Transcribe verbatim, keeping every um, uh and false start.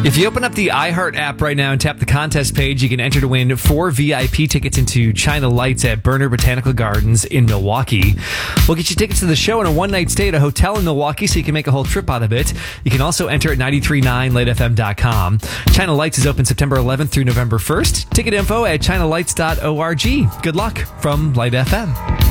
If you open up the iHeart app right now and tap the contest page, you can enter to win four V I P tickets into China Lights at Burner Botanical Gardens in Milwaukee. We'll get you tickets to the show and a one-night stay at a hotel in Milwaukee so you can make a whole trip out of it. You can also enter at nine three nine light f m dot com. China Lights is open September eleventh through November first. Ticket info at china lights dot org. Good luck from Light F M.